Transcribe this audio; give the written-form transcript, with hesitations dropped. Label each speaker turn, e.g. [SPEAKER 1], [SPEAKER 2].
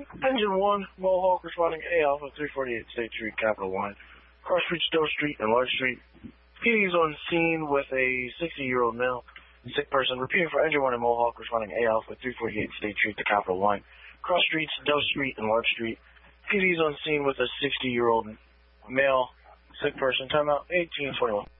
[SPEAKER 1] Engine 1, Mohawk responding A Alpha 348 State Street, Capitol Line. Cross Street, Stowe Street, and Large Street. PD is on scene with a 60-year-old male sick person. Repeating for Engine 1 and Mohawk responding A Alpha 348 State Street to Capitol Line. Cross Streets, Stowe Street, and Large Street. PD is on scene with a 60-year-old male sick person. Timeout 1821.